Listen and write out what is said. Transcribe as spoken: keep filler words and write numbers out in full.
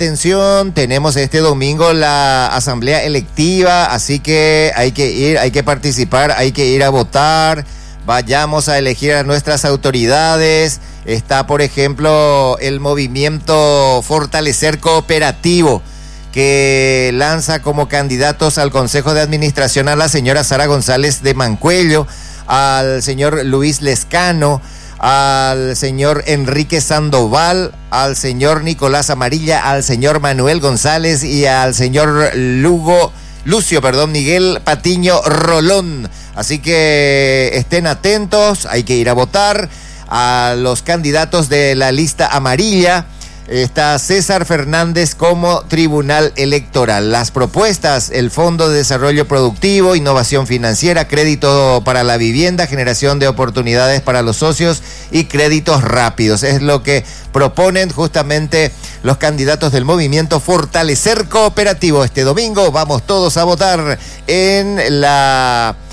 Atención, tenemos este domingo la asamblea electiva, así que hay que ir, hay que participar, hay que ir a votar. Vayamos a elegir a nuestras autoridades. Está, por ejemplo, el movimiento Fortalecer Cooperativo, que lanza como candidatos al Consejo de Administración a la señora Sara González de Mancuello, al señor Luis Lescano, al señor Enrique Sandoval, al señor Nicolás Amarilla, al señor Manuel González y al señor Lugo, Lucio, perdón, Miguel Patiño Rolón. Así que estén atentos, hay que ir a votar. A los candidatos de la lista amarilla está César Fernández como Tribunal Electoral. Las propuestas: el Fondo de Desarrollo Productivo, Innovación Financiera, Crédito para la Vivienda, Generación de Oportunidades para los Socios y Créditos Rápidos. Es lo que proponen justamente los candidatos del movimiento Fortalecer Cooperativo. Este domingo vamos todos a votar en la